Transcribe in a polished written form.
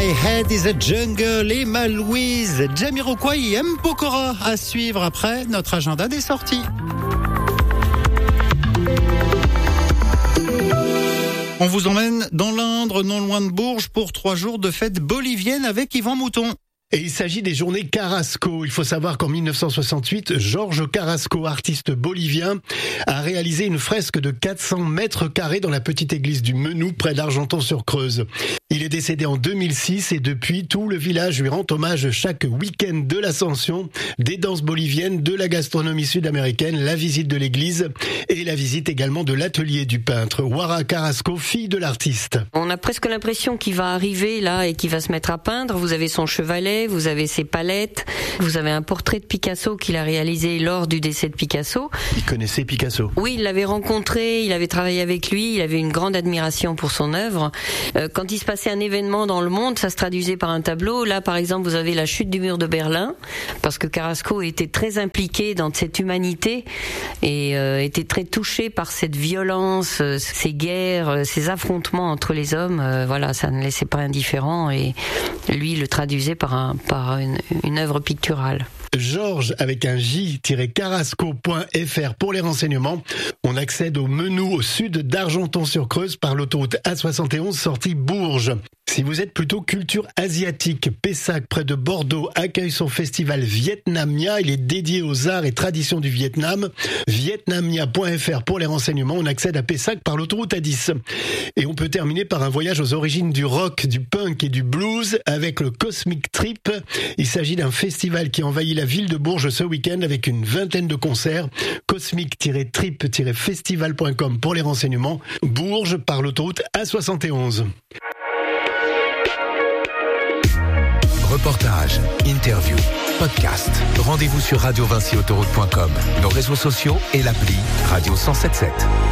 Head is a Jungle, Emma Louise, Jamiroquai et M. Pokora à suivre après notre agenda des sorties. On vous emmène dans l'Indre, non loin de Bourges, pour 3 jours de fête bolivienne avec Yvan Mouton. Et il s'agit des journées Carrasco. Il faut savoir qu'en 1968, Georges Carrasco, artiste bolivien, a réalisé une fresque de 400 mètres carrés dans la petite église du Menou, près d'Argenton-sur-Creuse. Il est décédé en 2006 et depuis, tout le village lui rend hommage chaque week-end de l'Ascension, des danses boliviennes, de la gastronomie sud-américaine, la visite de l'église et la visite également de l'atelier du peintre. Wara Carrasco, fille de l'artiste. On a presque l'impression qu'il va arriver là et qu'il va se mettre à peindre. Vous avez son chevalet, vous avez ses palettes, vous avez un portrait de Picasso qu'il a réalisé lors du décès de Picasso. Il connaissait Picasso. Oui, il l'avait rencontré, il avait travaillé avec lui, il avait une grande admiration pour son œuvre. Quand il se passait un événement dans le monde, ça se traduisait par un tableau. Là, par exemple, vous avez la chute du mur de Berlin, parce que Carrasco était très impliqué dans cette humanité et était très touché par cette violence, ces guerres, ces affrontements entre les hommes. Voilà, ça ne laissait pas indifférent et lui le traduisait par une œuvre picturale. Georges avec un j-carrasco.fr pour les renseignements. On accède au Menou au sud d'Argenton-sur-Creuse par l'autoroute A71 sortie Bourges. Si vous êtes plutôt culture asiatique, Pessac près de Bordeaux accueille son festival Vietnamia. Il est dédié aux arts et traditions du Vietnam. Vietnamia.fr pour les renseignements. On accède à Pessac par l'autoroute A10. Et on peut terminer par un voyage aux origines du rock, du punk et du blues avec le Cosmic Trip. Il s'agit d'un festival qui envahit la ville de Bourges ce week-end avec une vingtaine de concerts. Cosmic-trip-festival.com pour les renseignements. Bourges par l'autoroute A71. Reportages, interviews, podcasts. Rendez-vous sur radiovinciautoroute.com, nos réseaux sociaux et l'appli Radio 177.